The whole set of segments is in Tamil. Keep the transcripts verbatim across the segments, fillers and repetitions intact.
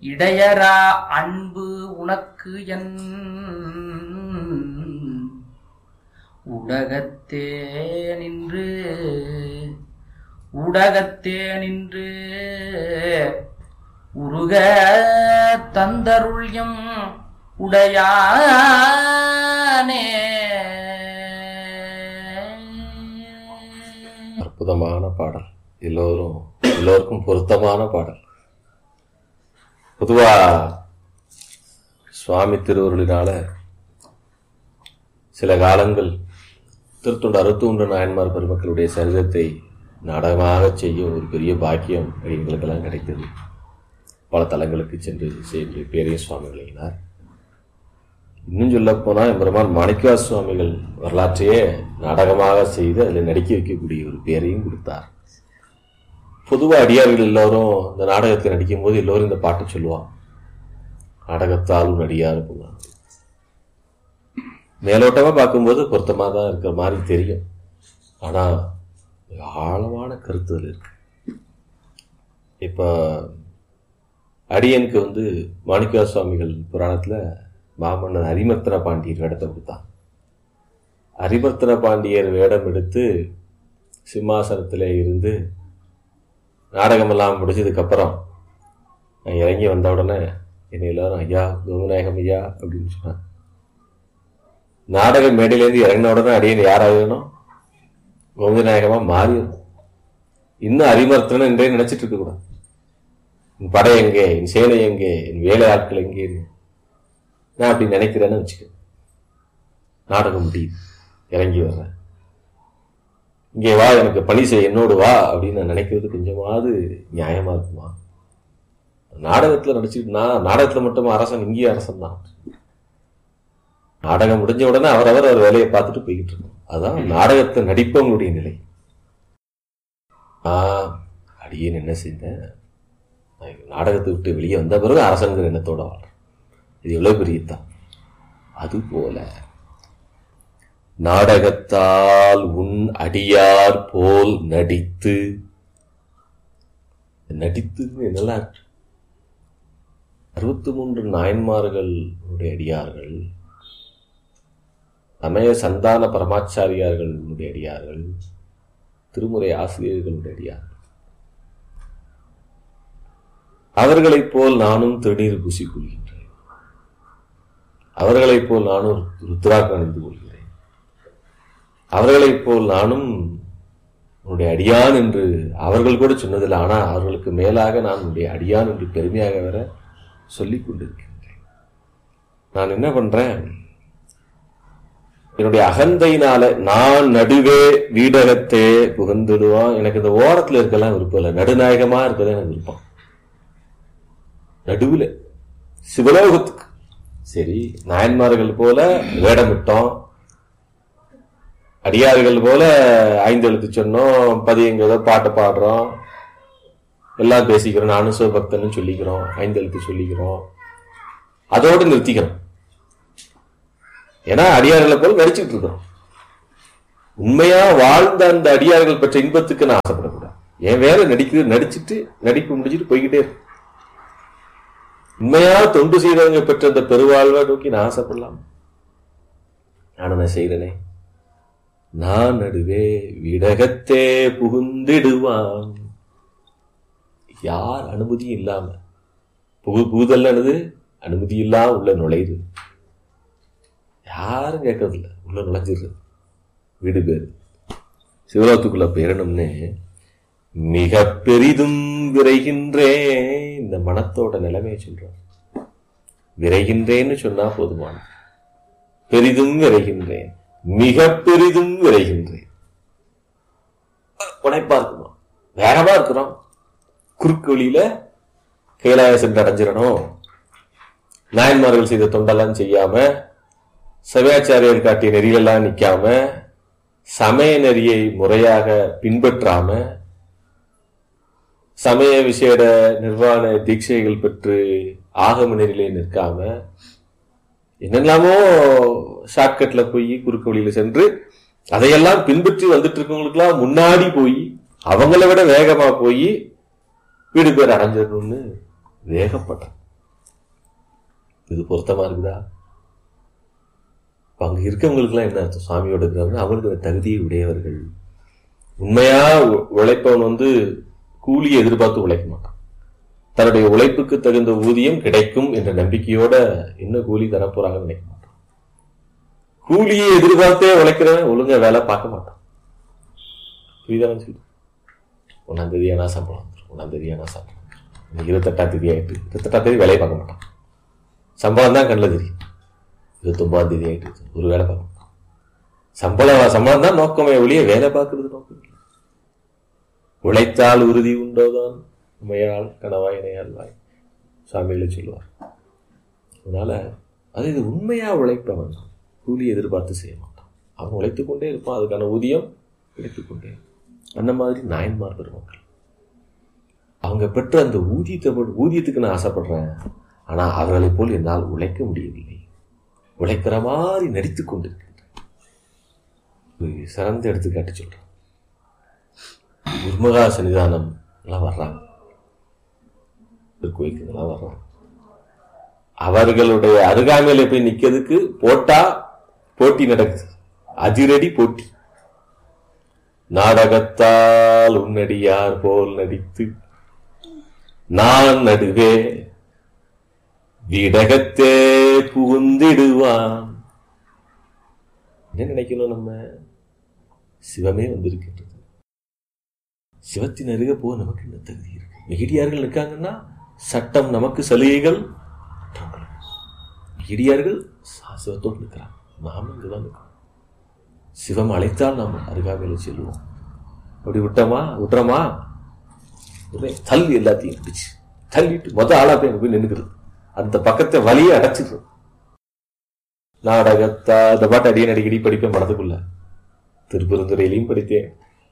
இடையரா அன்பு உனக்கு என் உடகத்தே நின்று உடகத்தே நின்று உருக தந்தருள்யம் உடையானே. அற்புதமான பாடல், எல்லோரும் எல்லோருக்கும் பொருத்தமான பாடல். பொதுவா சுவாமி திருவருளினால சில காலங்கள் திருத்தொண்டு அறுபத்தொன்று நாயன்மார் பெருமக்களுடைய சரிதத்தை நாடகமாக செய்யும் ஒரு பெரிய பாக்கியம் எங்களுக்கெல்லாம் கிடைத்தது. பல தலங்களுக்கு சென்று சென்று பேரிய சுவாமி விளங்கினார். இன்னும் சொல்ல போனா எம்பெருமான் மாணிக்கா சுவாமிகள் வரலாற்றையே நாடகமாக செய்து அதில் நடிக்க வைக்கக்கூடிய ஒரு பேரையும் கொடுத்தார். பொதுவாக அடியார்கள் எல்லோரும் இந்த நாடகத்தை நடிக்கும் போது எல்லோரும் இந்த பாட்டு சொல்லுவான், நாடகத்தாலும் நடிகார் போவாங்க. மேலோட்டமா பார்க்கும்போது பொருத்தமா தான் இருக்கிற மாதிரி தெரியும், ஆனா ஆழமான கருத்துகள் இருக்கு. இப்ப அடியனுக்கு வந்து மாணிக்கா சுவாமிகள் புராணத்துல மாமன்னர் அரிமர்த்தன பாண்டியர் வேடத்தை கொடுத்தான். அரிமர்த்தன பாண்டியர் வேடம் எடுத்து சிம்மாசனத்திலே இருந்து நாடகமெல்லாம் முடிச்சதுக்கு அப்புறம் நான் இறங்கி வந்த உடனே என்னை எல்லாரும் ஐயா கோவிநாயகம் ஐயா அப்படின்னு சொன்னான். நாடக மேடையிலேருந்து இறங்கின உடனே அடியன் யாராகணும், கோவிநாயகமா மாறிடும். இன்னும் அரிமர்த்தன என்றே நினைச்சிட்டு இருக்க கூடாது. என் படை எங்கே, என் சேனை எங்கே, என் வேலை ஆட்கள் எங்கேன்னு நான் அப்படி நினைக்கிறேன்னு வச்சுக்க. நாடகம் முடியுது, இறங்கி வர்றேன், இங்கே வா எனக்கு பணி செய்ய என்னோடு வா அப்படின்னு நான் நினைக்கிறது கொஞ்சமாவது நியாயமா இருக்குமா? நாடகத்துல நடிச்சுட்டு நான் நாடகத்துல மட்டும் அரசன், இங்கேயும் அரசன் தான். நாடகம் முடிஞ்ச உடனே அவரவர் அவர் வேலையை பார்த்துட்டு போய்கிட்டு இருக்கோம். அதான் நாடகத்தை நடிப்பவங்களுடைய நிலை. ஆஹ் அடியேன் என்ன செய்தேன், நாடகத்தை விட்டு வெளியே வந்த பிறகு அரசங்கிற எண்ணத்தோட வாழ்றேன். இது எவ்வளவு பெரியதான். அதுபோல நாடகத்தால் உன் அடியார் போல் நடித்து நடித்து நல்லா இருக்கு. அறுபத்தி மூன்று நாயன்மார்களுடைய அடியார்கள், சமய சந்தான பரமாச்சாரியார்களுடைய அடியார்கள், திருமுறை ஆசிரியர்களுடைய அடியார்கள், அவர்களைப் போல் நானும் திருநீர் பூசிக் கொள்கின்றேன். அவர்களைப் போல் நானும் ருத்ராக்கம் அணிந்து கொள்கிறேன். அவர்களைப் போல் நானும் உன்னுடைய அடியான் என்று அவர்கள் கூட சொன்னதில்லை. ஆனா அவர்களுக்கு மேலாக நான் உன்னுடைய அடியான் என்று பெருமையாக வேற சொல்லிக் கொண்டிருக்கின்றேன். நான் என்ன பண்றேன், என்னுடைய அகந்தையினால நான் நடுவே வீடகத்தே புகுந்துடுவான். எனக்கு இந்த ஓரத்துல இருக்கலாம் விருப்பம் இல்லை, நடுநாயகமா இருக்கதான் எனக்கு விருப்பம். நடுவில் சிவலோகத்துக்கு சரி, நாயன்மார்கள் போல வேடமிட்டோம், அடியார்கள் போல ஐந்து எழுத்து சொன்னோம், பதியங்கிறதோ பாட்டை பாடுறோம், எல்லாம் பேசிக்கிறோம், நானும் சிவபக்தன்னு சொல்லிக்கிறோம், ஐந்து எழுத்து சொல்லிக்கிறோம், அதோடு நிறுத்திக்கிறோம். ஏன்னா அடியார்களை போல நடிச்சுட்டு இருக்கிறோம். உண்மையா வாழ்ந்த அந்த அடியார்கள் பெற்ற இன்பத்துக்கு நான் ஆசைப்படக்கூடாது. என் வேலை நடிக்கிறது, நடிச்சுட்டு நடிப்பு முடிச்சுட்டு போய்கிட்டே இருக்கு. உண்மையா தொண்டு செய்தவங்க பெற்ற அந்த பெருவாழ்வை நோக்கி நான் ஆசைப்படலாம். நான் என்ன செய்தனே, நான் நடுவே விடகத்தே புகுந்திடுவான். யார் அனுமதியும் இல்லாம புகு புகுதல்னது அனுமதி இல்லாம உள்ள நுழையுது. யாரும் கேட்கறது இல்லை, உள்ள நுழைஞ்சிடுறது. வீடு பேரு சிவலோகத்துக்குள்ள பேரணும்னு மிக பெரிதும் விரைகின்றேன். இந்த மனத்தோட நிலைமையை சொல்றேன். விரைகின்றேன்னு சொன்னா போதுமான, பெரிதும் விரைகின்றேன், மிக பெரிதும் விரைகின்றேன். உனைப்பா இருக்குமா, வேகமா இருக்கிறோம், குறுக்கு வழியில கைலாய சென்று அடைஞ்சிடணும். நாயன்மார்கள் செய்த தொண்டெல்லாம் செய்யாம, சமயாச்சாரியர் காட்டிய நெறியெல்லாம் நிக்காம, சமய நெறியை முறையாக பின்பற்றாம, சமய விசேட நிர்வாண தீட்சைகள் பெற்று ஆகம நெறியிலே நிற்காம, என்னெல்லாமோ ஷார்ட்கட்ல போய் குறுக்கு வழியில சென்று அதையெல்லாம் பின்பற்றி வந்துட்டு இருக்கவங்களுக்கெல்லாம் முன்னாடி போய் அவங்கள விட வேகமா போய் வீடு பேர் அடைஞ்சிடணும்னு வேகப்பட்டான். இது பொருத்தமா இருக்குதா? அங்க இருக்கவங்களுக்குலாம் என்ன அர்த்தம்? சுவாமியோட இருக்கிறவங்க அவங்களுக்கு தகுதியை உடையவர்கள். உண்மையா உழைப்பவன் வந்து கூலியை எதிர்பார்த்து உழைக்க மாட்டான். தன்னுடைய உழைப்புக்கு தகுந்த ஊதியம் கிடைக்கும் என்ற நம்பிக்கையோட என்ன கூலி தரப்போறாங்கன்னு நினைக்க மாட்டான். கூலியை எதிர்பார்த்தே உழைக்கிறவன் ஒழுங்கா வேலை பார்க்க மாட்டான். புரியுதான் சொல்லி ஒன்னாம் தேதி ஆனா சம்பளம் வந்துடும், ஒன்னாம் தேதி ஆனா சம்பளம் வந்துடும். இருபத்தெட்டாம் தேதி ஆயிட்டு இருபத்தெட்டாம் தேதி வேலையை பார்க்க மாட்டான். சம்பளம் தான் கண்ணில் தெரியும். இருபத்தொன்பதாம் தேதி ஆயிட்டு ஒரு வேலை பார்க்க மாட்டான். சம்பளம் சம்பளம் தான் நோக்கமே ஒழிய வேலை பார்க்கறது நோக்கம் இல்லை. உழைத்தால் உறுதி உண்டோதான் உமையால் கனவாய் இணையாள்வாய் சாமிகளை சொல்லுவார். அதனால அது இது உண்மையா உழைப்பவன் கூலி எதிர்பார்த்து செய்ய மாட்டான். அவன் உழைத்துக் கொண்டே இருப்பான், அதுக்கான ஊதியம் கிடைத்துக் கொண்டே. அந்த மாதிரி நாயன்மார் பெருமக்கள் அவங்க பெற்ற அந்த ஊதியத்தை ஊதியத்துக்கு நான் ஆசைப்படுறேன், ஆனா அவர்களை போல் என்னால் உழைக்க முடியவில்லை. உழைக்கிற மாதிரி நடித்துக் கொண்டிருக்கின்றேன். சிறந்த எடுத்துக்காட்டு சொல்றேன். குருமகா சன்னிதானம் எல்லாம் வர்றாங்க, கோயிலுக்குலாம் வர்றாங்க. அவர்களுடைய அருகாமையில போய் நிக்கிறதுக்கு போட்டா போட்டி நடக்குது, அதிரடி போட்டி. நாடகத்தால் உன்னடியார் போல் நடித்து நான் நடுவே வீடகத்தே புகுந்திடுவான். என்ன நினைக்கணும்? நம்ம சிவமே வந்திருக்கின்றது. சிவத்தின் அருகே போக நமக்கு என்ன தகுதி இருக்கு? நெகிடியார்கள் இருக்காங்கன்னா சட்டம் நமக்கு சலுகைகள். நெகிடியார்கள் சிவத்தோடு இருக்கிறாங்க, நாமும் இங்குதான் இருக்கிறோம். சிவம் அழைத்தால் நாம் அருகாமையில் செல்வோம். அப்படி விட்டோமா விட்டுறோமா தள்ளி எல்லாத்தையும் பிடிச்சு தள்ளிட்டு மொத ஆளா போய் போய் நின்றுக்கிறது. அந்த பக்கத்தை வழியை அடைச்சிடுறது. நாடகத்தா இந்த பாட்டு அடியே அடிக்கடி படிப்பேன் மனதுக்குள்ள. திருப்பெருந்துறையிலையும் படித்தேன்.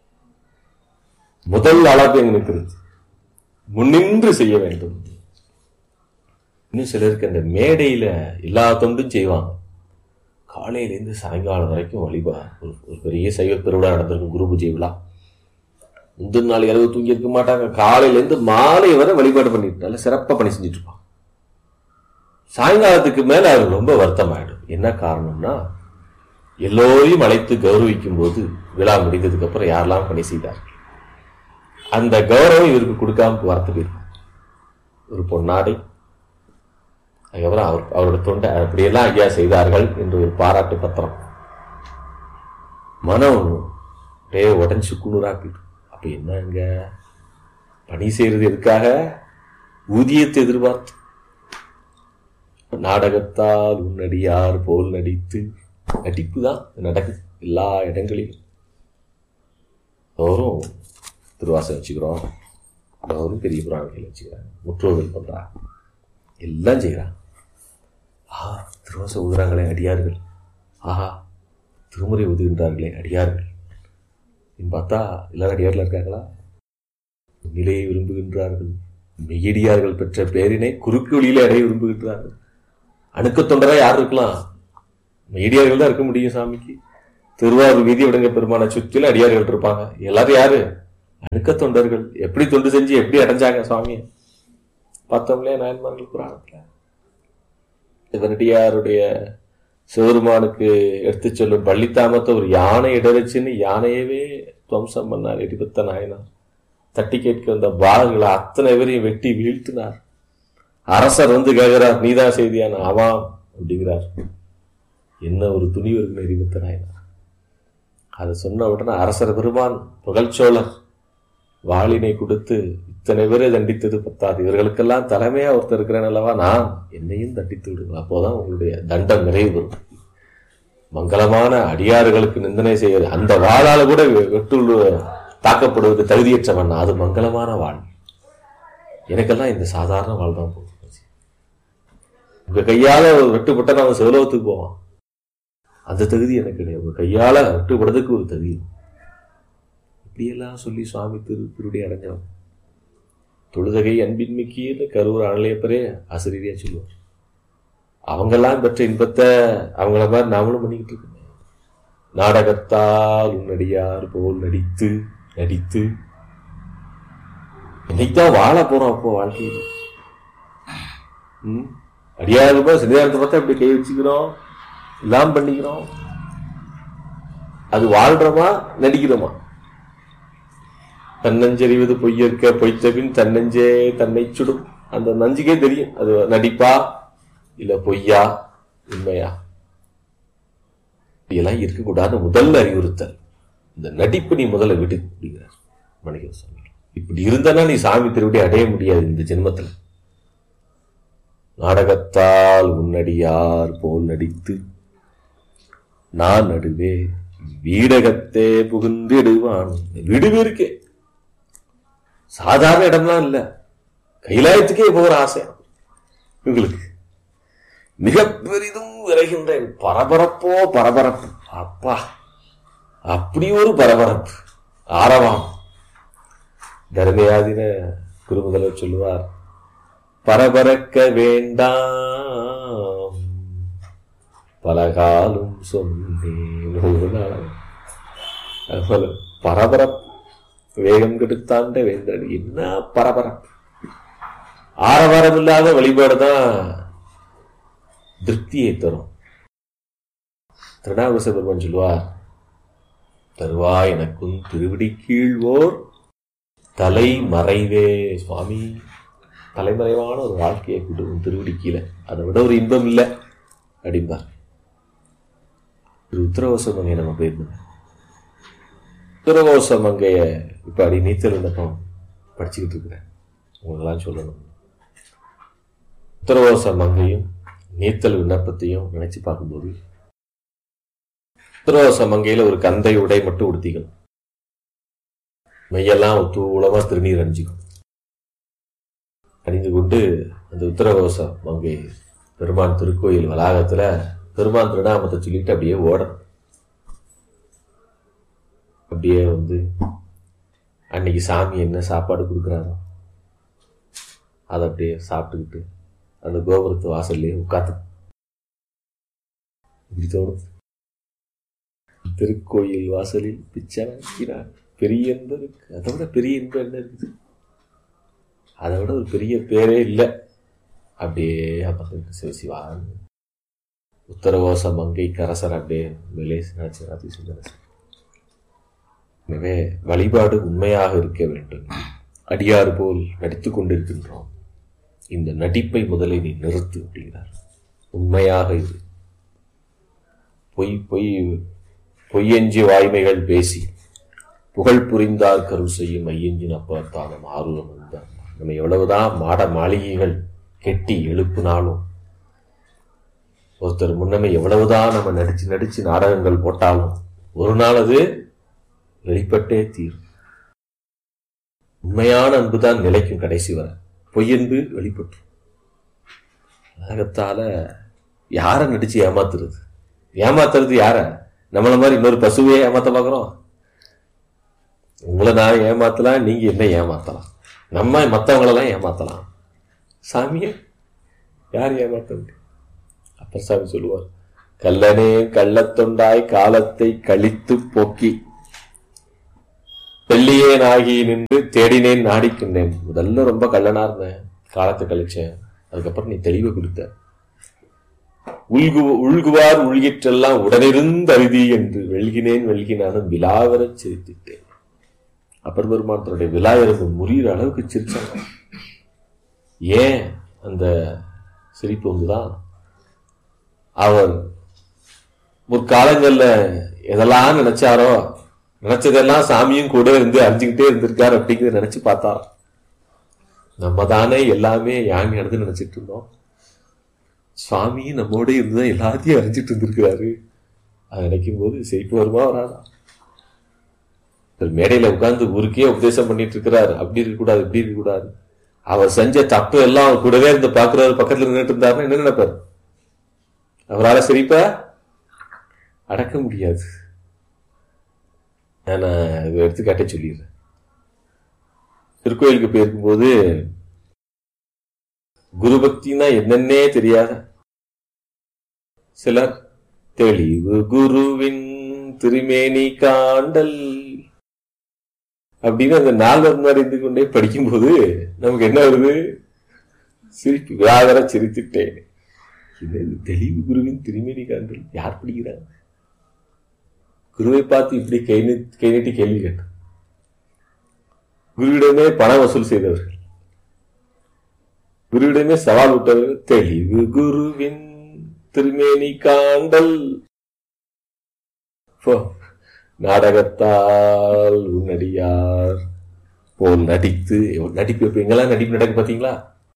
முதல் ஆளா போய் எங்க நிற்கிறது, முன்னின்று செய்ய வேண்டும். இன்னும் சிலருக்கு அந்த மேடையில எல்லா தொண்டும் செய்வாங்க. காலையிலேருந்து சாயங்காலம் வரைக்கும் வழிபா ஒரு ஒரு பெரிய சைவ பெருவிழா நடந்திருக்கும், குரு பூஜை விழா. முந்தின நாள் இரவு தூங்கி இருக்க மாட்டாங்க. காலையிலேருந்து மாலை வரை வழிபாடு பண்ணிட்டு நல்ல சிறப்பாக பண்ணி செஞ்சுட்டு இருப்பாங்க. சாயங்காலத்துக்கு மேல அவருக்கு ரொம்ப வருத்தம் ஆயிடும். என்ன காரணம்னா, எல்லோரையும் அழைத்து கௌரவிக்கும் போது விழா முடிந்ததுக்கு அப்புறம் யாரெல்லாம் பணி செய்தார்கள் அந்த கௌரவம் இவருக்கு கொடுக்காம வார்த்தை போயிருக்கும். ஒரு பொன்னாடை, அதுக்கப்புறம் அவர் அவரோட தொண்டை அப்படியெல்லாம் ஐயா செய்தார்கள் என்று ஒரு பாராட்டு பத்திரம். மனம் அப்படியே உடஞ்சு குளிராக்கிடும். அப்ப என்னங்க பணி செய்யறது எதுக்காக? ஊதியத்தை எதிர்பார்த்து. நாடகத்தால் உன்னடியார் போல் நடித்து, நடிப்பு தான் நடக்குது எல்லா இடங்களிலும். அவரும் திருவாசகம் வச்சுக்கிறோம், அவரும் பெரிய புராணங்கள் வச்சுக்கிறாங்க, முற்றோர்கள் பண்றாங்க, எல்லாம் செய்யறாங்க. ஆஹா திருவாசம் ஊதுறாங்களே அடியார்கள், ஆஹா திருமுறை ஊதுகின்றார்களே அடியார்கள். பார்த்தா எல்லாரும் அடியார்கள் இருக்காங்களா? நிலையை விரும்புகின்றார்கள். மெய்யடியார்கள் பெற்ற பேரினை குறுக்கு வழியில அடைய விரும்புகின்றார்கள். அணுக்க தொண்டரா யார் இருக்கலாம்? மெய்யடியார்கள் தான் இருக்க முடியும் சாமிக்கு. திருவாரூர் வீதி விடங்க பெருமான சுற்றில அடியார்கள் இருப்பாங்க. எல்லாரும் யாரு? அணுக்க தொண்டர்கள். எப்படி தொண்டு செஞ்சு எப்படி அடைஞ்சாங்க சுவாமியை பார்த்தோம்லே நாயன்மார்கள் புராணத்துல. சிவனடியாருடைய சிவருமானுக்கு எடுத்து சொல்லும் பள்ளித்தாமத்தை ஒரு யானை இடவச்சுன்னு யானையவே துவம்சம் பண்ணார் எரிபத்த நாயனார். தட்டி கேட்க வந்த பாகங்களை அத்தனை பேரையும் வெட்டி வீழ்த்தினார். அரசர் வந்து கேட்கிறார், நீதான் செய்தியான? ஆமாம் அப்படிங்கிறார். என்ன ஒரு துணிவு இருக்குன்னு எரிபத்த நாயனார். அதை சொன்ன உடனே அரசர் பெருமான் புகழ்ச்சோழர் வாளினை கொடுத்து இத்தனை பேரை தண்டித்தது பத்தாது, இவர்களுக்கெல்லாம் தலைமையா ஒருத்தர் இருக்கிறேன் அல்லவா, நான் என்னையும் தண்டித்து விடுங்கள், அப்போதான் உங்களுடைய தண்டம் நிறைவு பெறும். மங்களமான அடியார்களுக்கு நிந்தனை செய்வது, அந்த வாளால கூட வெட்டு தாக்கப்படுவதற்கு தகுதியற்றவன், அது மங்களமான வாழ். எனக்கெல்லாம் இந்த சாதாரண வாழ் தான் போகும். உங்க கையால வெட்டுப்பட்ட நான் சிவலோகத்துக்கு போவான், அந்த தகுதி எனக்கு கிடையாது. உங்க கையால வெட்டுப்படுறதுக்கு ஒரு தகுதி. இப்படியெல்லாம் சொல்லி சுவாமி திரு திருடைய அடைஞ்சவன். தொழுதகை அன்பின்மிக்கிய கரூர் அனலையப்பரே ஆசிரியரையா சொல்லுவார். அவங்கெல்லாம் பெற்ற இன்பத்தை அவங்கள மாதிரி நாமளும் பண்ணிக்கிட்டு இருக்கோம். நாடகத்தால் உன்னடியார் போல் நடித்து நடித்து இன்னைக்குதான் வாழ போறோம். அப்போ வாழ்க்கையில் உம் அடியாருமா சிறிதானத்தை பார்த்தா இப்படி கை வச்சுக்கிறோம், எல்லாம் பண்ணிக்கிறோம். அது வாழ்றோமா நடிக்கிறோமா? தன்னஞ்செறிவது பொய்யற்க பொய்த்தபின் தன்னஞ்சே தன்னை சுடும். அந்த நஞ்சுக்கே தெரியும் அது நடிப்பா இல்ல பொய்யா உண்மையா. இதெல்லாம் இருக்கக்கூடாது. முதல்ல அறிவுறுத்தல் இந்த நடிப்பு நீ முதல்ல விட்டு அப்படிங்கிறார் மணிகண்ட சுவாமி. இப்படி இருந்தானா நீ சாமி திருவிடி அடைய முடியாது இந்த ஜென்மத்துல. நாடகத்தால் உன்னடியார் போல் நடித்து நான் நடுவே வீடகத்தே புகுந்திடுவான். விடுவே இருக்கே, சாதாரண இடம்லாம் இல்ல, கைலாயத்துக்கே போகிற ஆசை உங்களுக்கு. மிக பெரிதும் விரைகின்ற பரபரப்போ பரபரப்பு. அப்பா, அப்படி ஒரு பரபரப்பு, ஆரவாம். தர்மயாதின குருமுதல்வர் சொல்லுவார், பரபரக்க வேண்டாம் பலகாலும் சொன்னேன். பரபரப்பு வேகம் கெடுத்தாண்ட வேந்தன். என்ன பரபரப்பு! ஆரவாரம் இல்லாத வழிபாடுதான் திருப்தியை தரும். திருநாவுக்கரச பெருமான் சொல்லுவார், தருவா எனக்கும் திருவிடி கீழ்வோர் தலைமறைவே. சுவாமி, தலைமறைவான ஒரு வாழ்க்கையை கொடுக்கும் திருவிடி கீழே, அதை விட ஒரு இன்பம் இல்லை அப்படிம்பார். உத்தரகோச மங்கை நம்ம போயிருந்தோம். உத்தரகோச மங்கைய இப்ப அடி நீச்சல் விண்ணப்பம் படிச்சுக்கிட்டு இருக்கிறேன், உங்களெல்லாம் சொல்லணும். உத்தரகோச மங்கையும் நீத்தல் விண்ணப்பத்தையும் நினைச்சு பார்க்கும்போது, உத்தரகோச மங்கையில ஒரு கந்தை உடை மட்டும் உடுத்திக்கணும், மெய்யெல்லாம் தூளமா திருநீர் அணிஞ்சிக்கும். அணிந்து கொண்டு அந்த உத்தரகோச மங்கை பெருமான் திருக்கோயில் வளாகத்துல பெருமான் திருநாமத்தை சொல்லிட்டு அப்படியே ஓடணும். அப்படியே வந்து அன்னைக்கு சாமி என்ன சாப்பாடு கொடுக்குறாரோ அதை அப்படியே சாப்பிட்டுக்கிட்டு அந்த கோபுரத்து வாசல்லையே உட்காந்து இப்படி தோணும். திருக்கோயில் வாசலில் பிச்சை பெரிய இன்பம் இருக்கு. அதை விட பெரிய இன்பம் என்ன இருக்குது? அதை விட ஒரு பெரிய பேரே இல்லை. அப்படியே அமர்ந்து சிவசிவான் உத்தரகோச மங்கை கரசர் அப்படியே மேலே நினைச்சு ராத்தி சிந்தனை. எனவே வழிபாடு உண்மையாக இருக்க வேண்டும். அடியாறு போல் நடித்துக் கொண்டிருக்கின்றோம். இந்த நடிப்பை முதலில் நீ நிறுத்து அப்படிங்கிறார். உண்மையாக இது. பொய் பொய் பொய்யஞ்சி வாய்மைகள் பேசி புகழ் புரிந்தார் கரு செய்யும் ஐயஞ்சின் அப்பத்தானம் ஆர்வம் வந்தார். நம்ம எவ்வளவுதான் மாட மாளிகைகள் கெட்டி எழுப்புனாலும், ஒருத்தர் முன்னமே எவ்வளவுதான் நம்ம நடிச்சு நடிச்சு நாடகங்கள் போட்டாலும் ஒரு நாள் அது வெளிப்பட்டே தீரும். உண்மையான அன்புதான் நிலைக்கும் கடைசி வரை. பொய்யன்பு வெளிப்பட்டு நாடகத்தால யார நடிச்சு ஏமாத்துறது? ஏமாத்துறது யார? நம்மள மாதிரி இன்னொரு பசுவையே ஏமாத்த பாக்குறோம். உங்களை நான் ஏமாத்தலாம், நீங்க என்ன ஏமாத்தலாம், நம்ம மற்றவங்களெல்லாம் ஏமாத்தலாம், சாமிய யார் ஏமாத்த முடியும்? அப்பர் சாமி சொல்லுவார், கல்லனே கள்ளத்தொண்டாய் காலத்தை கழித்து போக்கி வெள்ளியேன் ஆகி நின்று தேடினேன் நாடிக்கின்றேன். முதல்ல ரொம்ப கள்ளனா இருந்தேன், காலத்தை கழிச்சேன், அதுக்கப்புறம் நீ தெளிவை கொடுத்த. உள்கு உள்குவார் உள்கிற்றெல்லாம் உடனிருந்து அருதி என்று வெல்கினேன் வெல்கினாலும் விழாவர சிரித்துட்டேன். அப்பர் பெருமான் தன்னுடைய விழா இருந்து முறிகிற அளவுக்கு சிரிச்சாங்க. ஏன் அந்த சிரிப்பு வந்துதான், அவர் முற்காலங்கள்ல எதெல்லாம் நினைச்சாரோ நினைச்சதெல்லாம் சாமியும் கூட இருந்து அறிஞ்சுக்கிட்டே இருந்திருக்காரு அப்படிங்கிறத நினைச்சு பார்த்தா, நம்ம தானே எல்லாமே யாங்க நடந்து நினைச்சிட்டு இருந்தோம், சுவாமி நம்மோட இருந்துதான் எல்லாத்தையும் அறிஞ்சிட்டு இருந்திருக்கிறாரு. அதை நினைக்கும் போது சிரிப்பு வருமா வராதா? மேடையில உட்கார்ந்து ஊருக்கே உபதேசம் பண்ணிட்டு இருக்கிறாரு, அப்படி இருக்கக்கூடாது இப்படி இருக்கக்கூடாது, அவர் செஞ்ச தப்பு எல்லாம் அவர் கூடவே இருந்து பாக்குறாரு, பக்கத்துல நின்றுட்டு இருந்தாருன்னா என்ன நினைப்பாரு? அவரால் சிரிப்ப அடக்க முடியாது. நான் இதை எடுத்துக்காட்டே சொல்லிடுறேன். திருக்கோயிலுக்கு போயிருக்கும்போது குரு பக்தினா என்னன்னே தெரியாத சிலர் தெளிவு குருவின் திருமேனி காண்டல் அப்படின்னு அந்த நால்வர் முன்னாடி இருந்து கொண்டே படிக்கும்போது நமக்கு என்ன வருது? சிரிப்பு. விழாவர சிரித்துட்டேன். தெளிவு குருவின் திருமேனி காண்டல் யார் படிக்கிறாங்க? குருவை பார்த்து இப்படி கை கை நீட்டி கேள்வி கேட்டார். குருவிடமே பண வசூல் செய்தவர்கள், குருவிடமே சவால் விட்டவர்கள். தெளிவு குருவின் திருமேனி காண்டல் நாடகத்தால் உன்னடியார் போல் நடித்து. நடிப்பு எப்ப எங்கெல்லாம் நடிப்பு நடக்கு பாத்தீங்களா?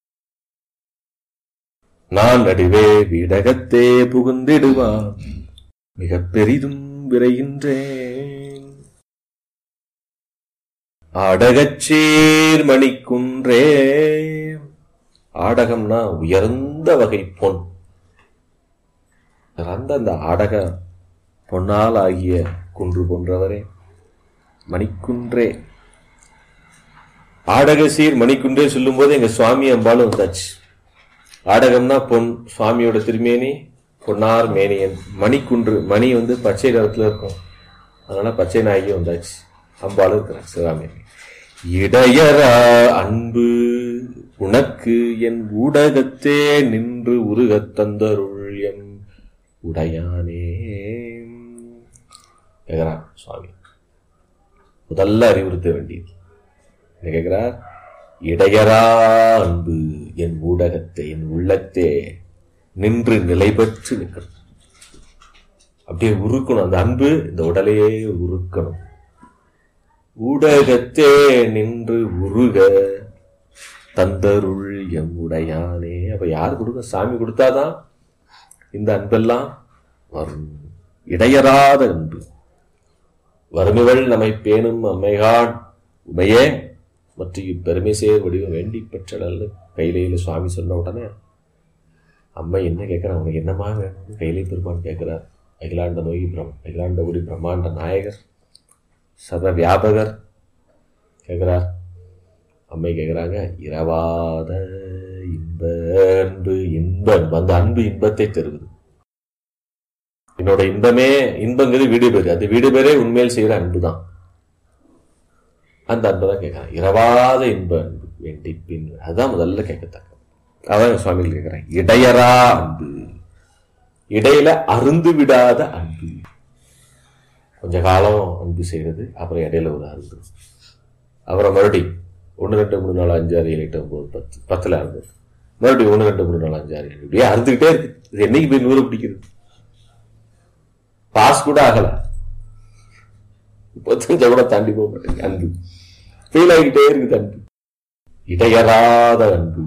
நான் நடுவே வீடகத்தே புகுந்திடுவான் மிக பெரிதும் விரைகின்றேன். ஆடகச்சேர் மணிக்குன்றே. ஆடகம்னா உயர்ந்த வகை பொன். அந்த ஆடக பொன்னால் ஆகிய குன்று போன்றவரே மணிக்குன்றே. ஆடக சீர் மணிக்குன்றே சொல்லும் போது எங்க சுவாமி அம்பாலும் வந்தாச்சு. ஆடகம்னா பொன், சுவாமியோட திருமேனி பொன்னார் மேனியன். மணிக்குன்று, மணி வந்து பச்சை நிறத்துல இருக்கும், அதனால பச்சை நாயகி வந்தாச்சு. அம்பாலும் இருக்கிறார் சிவகாமி. இடையரா அன்பு உனக்கு என் ஊடகத்தே நின்று உருகத் தந்தருள் எம் உடையானே கேட்கிறார் சுவாமி. முதல்ல அறிவுறுத்த வேண்டியது என்ன கேட்கிறார்? இடையரா அன்பு என் ஊடகத்தை என் உள்ளத்தே நின்று நிலை பெற்று நிற்கணும். அப்படியே உருக்கணும் அந்த அன்பு, இந்த உடலையே உருக்கணும். ஊடகத்தே நின்று உருக தந்தருள் எம் உடையானே. அப்ப யார் கொடுக்க? சாமி கொடுத்தாதான் இந்த அன்பெல்லாம் வரும். இடையறாத அன்பு. வறுமைகள் நம்மை பேணும் அம்மைகான் உமையே மற்றும் இப்பெருமை சேர் வடிவம் வேண்டி பெற்றடல்னு கையிலையில சுவாமி சொன்ன உடனே அம்மை என்ன கேட்கிறார்? அவனுக்கு என்னமா வேணும்? கையிலை பெருமான் கேட்கிறார். அகிலாண்ட நோய் பிரம் அகிலாண்ட உரி பிரம்மாண்ட நாயகர் சர்வ வியாபகர் கேட்கிறார். அம்மை கேட்கிறாங்க, இரவாத இன்ப அன்பு. இன்ப அன்பு, அந்த அன்பு இன்பத்தை தருவது. என்னோட இன்பமே, இன்பங்கிறது வீடு பேரு, அந்த வீடு பேரே உண்மையில் செய்யற அன்பு தான். அந்த அன்பு தான் கேட்கிறான். இரவாத இன்ப அன்பு வேண்டி பின், அதுதான் முதல்ல கேட்கத்தக்க. அதான் சுவாமிகள் கேட்கிறான், இடையரா அன்பு. இடையில அருந்து விடாத அன்பு. கொஞ்ச காலம் அன்பு செய்யறது, அப்புறம் இடையில ஒரு அன்பு, அப்புறம் மறுபடி ஒன்று ரெண்டு மூணு நாலு அஞ்சு ஆறு ஏழு எட்டு ஒன்பது பத்து பத்துல அன்பு, மறுபடியும் ஒன்று ரெண்டு மூணு நாலு அஞ்சு ஆறு ஏழு இப்படியே அறுந்துகிட்டே இருக்கு. இது என்னைக்கு போய் நூறு பிடிக்கிறது? பாஸ் கூட ஆகல, முப்பத்தஞ்ச கூட தாண்டி போக மாட்டேங்க. அன்பு ஃபெயில் ஆகிக்கிட்டே இருக்குது அன்பு. இடையறாத அன்பு.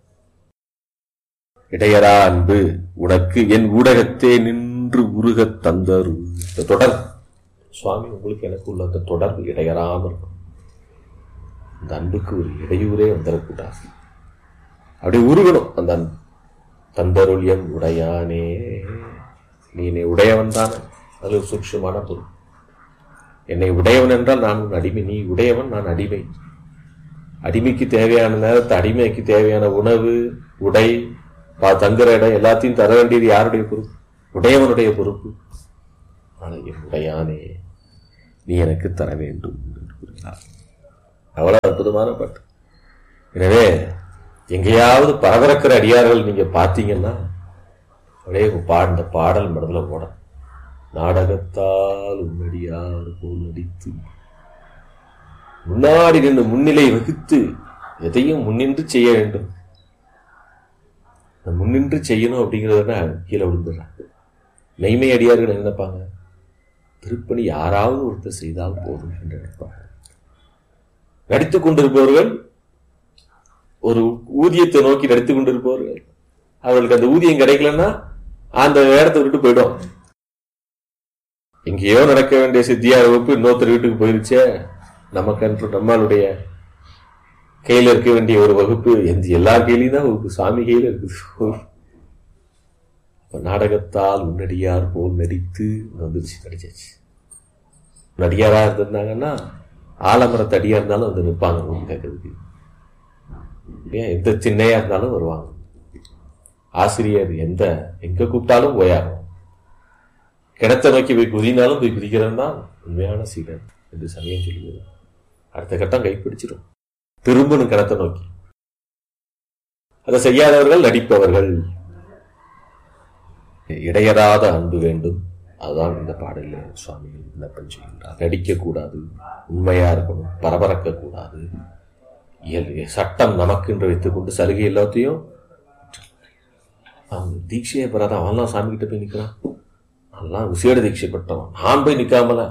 இடையரா அன்பு உனக்கு என் ஊடகத்தே நின்று உருக தந்தரு. இந்த தொடர் சுவாமி உங்களுக்கு எனக்கு உள்ள அந்த தொடர்பு இடையறாம இருக்கும். அந்த அன்புக்கு ஒரு இடையூறே வந்துடக்கூடாது. அப்படி உருகணும் அந்த அன்பு. தந்தருள் என் உடையானே. நீ என்னை உடையவன் தானே, அது ஒரு சூட்சமான பொருள். என்னை உடையவன் என்றால் நான் உன் அடிமை, நீ உடையவன், நான் அடிமை. அடிமைக்கு தேவையான நேரத்தை, அடிமைக்கு தேவையான உணவு, உடை, தங்குற இடம் எல்லாத்தையும் தர வேண்டியது யாருடைய பொறுப்பு? உடையவனுடைய பொறுப்பு. ஆனால் என் உடையானே நீ எனக்கு தர வேண்டும் என்று கூறுகிறார். அவ்வளவு அற்புதமான பாட்டு. எனவே எங்கேயாவது பரபரக்கிற அடியார்கள் நீங்க பார்த்தீங்கன்னா அப்படியே பாடின பாடல் மனதில் போட, நாடகத்தால் உன்னடியார் போல் நடித்து முன்னாடி நின்று முன்னிலை வகுத்து எதையும் முன்னின்று செய்ய வேண்டும். முன்னின்று செய்யணும் அப்படிங்கிறத கீழே விழுந்துடுறாங்க. மெய்மை அடியார்கள் நினைப்பாங்க, திருப்பணி யாராவது ஒருத்தர் செய்தால் போதும் என்று நினைப்பாங்க. நடித்துக் கொண்டிருப்பவர்கள், ஒரு ஊதியத்தை நோக்கி நடித்துக் கொண்டிருப்பவர்கள், அவர்களுக்கு அந்த ஊதியம் கிடைக்கலன்னா அந்த இடத்தை விட்டு போயிடும். எங்கேயோ நடக்க வேண்டிய சித்தியார் வகுப்பு இன்னொருத்தர் வீட்டுக்கு போயிருச்சே, நமக்கு நம்மளுடைய கையில இருக்க வேண்டிய ஒரு வகுப்பு எந்த எல்லா கையிலையும் தான் வகுப்பு, சாமி கையில இருக்குது. நாடகத்தால் முன்னடியார் போல் நடித்து வந்துருச்சு, நடிச்சாச்சு. நடிகாரா இருந்திருந்தாங்கன்னா ஆலமரத்து அடியா இருந்தாலும் வந்து நிற்பாங்க கேட்கறதுக்கு. ஏன் எந்த சின்னையா இருந்தாலும் வருவாங்க. ஆசிரியர் எந்த எங்க கூப்பிட்டாலும் போயாகும். கிணத்தை நோக்கி போய் குதினாலும் போய் குதிக்கிறேன் தான் உண்மையான சீடன் என்று சமயம் சொல்லுகிறது. அடுத்த கட்டம் கைப்பிடிச்சிடும், திரும்பணும் கிணத்தை நோக்கி. அதை செய்யாதவர்கள் நடிப்பவர்கள். இடையறாத அன்பு வேண்டும். அதுதான் இந்த பாடலில் சுவாமிகள் விண்ணப்பம் செய்கின்றார். நடிக்கக்கூடாது, உண்மையா இருக்கணும், பரபரக்க கூடாது. சட்டம் நமக்கு என்று வைத்துக் கொண்டு சலுகை எல்லாத்தையும் அவன் தீட்சையை பெறாத அவன்லாம் சாமி கிட்ட போய் நிற்கிறான். அதெல்லாம் விசேட தீட்சை பெற்றவன், நான் போய் நிற்காமல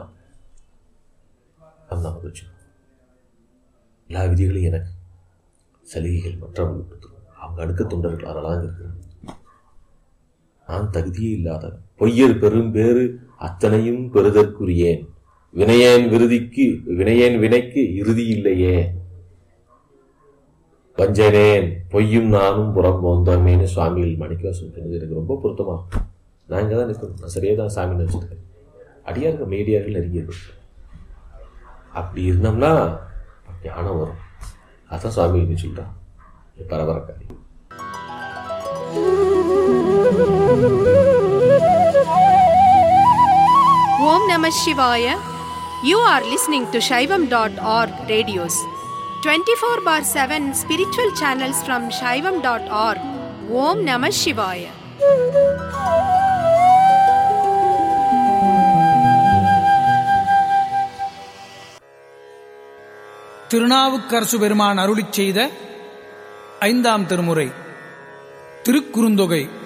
அந்த மகிழ்ச்சி. எல்லா விதிகளையும் எனக்கு சலுகைகள் மற்றவர்களுக்கு கொடுத்துருவோம். அவங்க அடுக்க தொண்டர்கள் அதெல்லாம் இருக்கிறான். நான் தகுதியே இல்லாத பொய்யர் பெரும் பேறு அத்தனையும் பெறுதற்குரியேன். வினையேன் விருதிக்கு வினையேன் வினைக்கு இறுதி இல்லையே. வஞ்சனேன் பொய்யும் நானும் புறம் போந்தோமேனு சுவாமிகள் மாணிக்கவாசகர் சொன்னது எனக்கு ரொம்ப பொருத்தமாகும். நான் இங்கே தான் நிற்கணும், நான் சரியாக தான் சாமி நினச்சிருக்கேன். அடியார்கள் மெய்டியார்கள் நெருங்கியர்கள். அப்படி இருந்தோம்னா ஞானம் வரும். அதான் சுவாமி சொல்றான் பரபரக்காரி. Om Namah Shivaya. You are listening to Shaivam dot org radios. twenty-four bar seven spiritual channels from Shaivam dot org. Om Namah Shivaya. Thirunavukkarasu பெருமான் அருளிச் செய்த ஐந்தாம் திருமுறை திருக்குறுந்தொகை